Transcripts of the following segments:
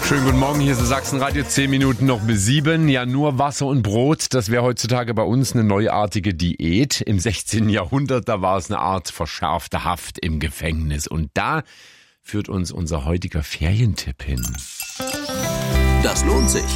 Schönen guten Morgen, hier ist das Sachsenradio, 10 Minuten noch bis 7. Ja, nur Wasser und Brot, das wäre heutzutage bei uns eine neuartige Diät. Im 16. Jahrhundert, da war es eine Art verschärfte Haft im Gefängnis. Und da führt uns unser heutiger Ferientipp hin. Das lohnt sich.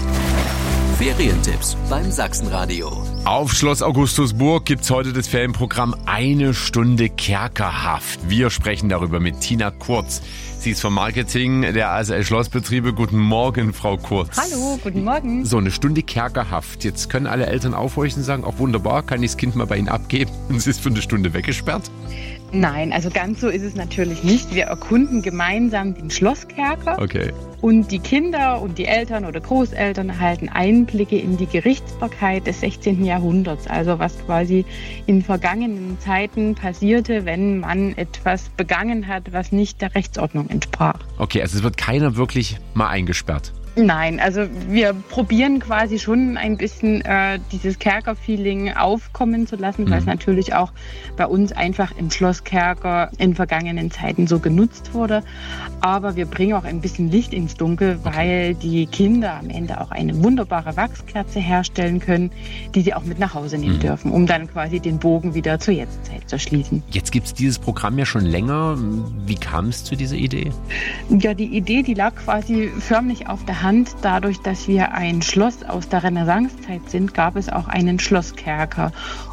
Ferientipps beim Sachsenradio. Auf Schloss Augustusburg gibt's heute das Ferienprogramm Eine Stunde Kerkerhaft. Wir sprechen darüber mit Tina Kurz. Sie ist vom Marketing der ASL Schlossbetriebe. Guten Morgen, Frau Kurz. Hallo, guten Morgen. So, eine Stunde Kerkerhaft. Jetzt können alle Eltern aufhorchen und sagen, auch wunderbar, kann ich das Kind mal bei Ihnen abgeben? Und es ist für eine Stunde weggesperrt? Nein, also ganz so ist es natürlich nicht. Wir erkunden gemeinsam den Schlosskerker. Okay. Und die Kinder und die Eltern oder Großeltern erhalten Einblicke in die Gerichtsbarkeit des 16. Jahrhunderts. Also was quasi in vergangenen Zeiten passierte, wenn man etwas begangen hat, was nicht der Rechtsordnung entsprach. Okay, also es wird keiner wirklich mal eingesperrt. Nein, also wir probieren quasi schon ein bisschen dieses Kerker-Feeling aufkommen zu lassen, weil es natürlich auch bei uns einfach im Schlosskerker in vergangenen Zeiten so genutzt wurde. Aber wir bringen auch ein bisschen Licht ins Dunkel, weil die Kinder am Ende auch eine wunderbare Wachskerze herstellen können, die sie auch mit nach Hause nehmen dürfen, um dann quasi den Bogen wieder zur Jetztzeit zu schließen. Jetzt gibt es dieses Programm ja schon länger. Wie kam es zu dieser Idee? Ja, die Idee, die lag quasi förmlich auf der Hand. Dadurch, dass wir ein Schloss aus der Renaissancezeit sind, gab es auch einen Schlosskerker.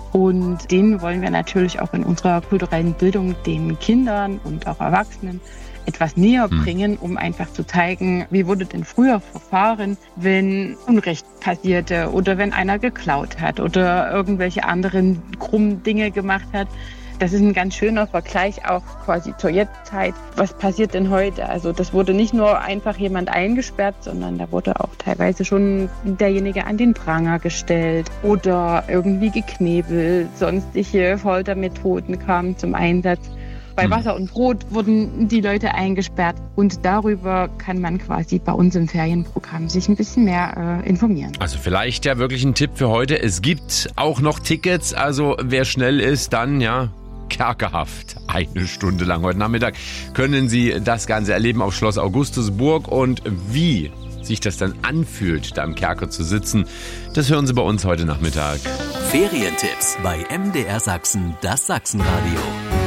Und den wollen wir natürlich auch in unserer kulturellen Bildung den Kindern und auch Erwachsenen etwas näher bringen, um einfach zu zeigen, wie wurde denn früher verfahren, wenn Unrecht passierte oder wenn einer geklaut hat oder irgendwelche anderen krummen Dinge gemacht hat. Das ist ein ganz schöner Vergleich auch quasi zur Jetztzeit. Was passiert denn heute? Also das wurde nicht nur einfach jemand eingesperrt, sondern da wurde auch teilweise schon derjenige an den Pranger gestellt oder irgendwie geknebelt. Sonstige Foltermethoden kamen zum Einsatz. Bei Wasser und Brot wurden die Leute eingesperrt und darüber kann man quasi bei uns im Ferienprogramm sich ein bisschen mehr informieren. Also vielleicht ja wirklich ein Tipp für heute. Es gibt auch noch Tickets, also wer schnell ist, dann ja Kerkerhaft. Eine Stunde lang heute Nachmittag können Sie das Ganze erleben auf Schloss Augustusburg und wie sich das dann anfühlt, da im Kerker zu sitzen, das hören Sie bei uns heute Nachmittag. Ferientipps bei MDR Sachsen, das Sachsenradio.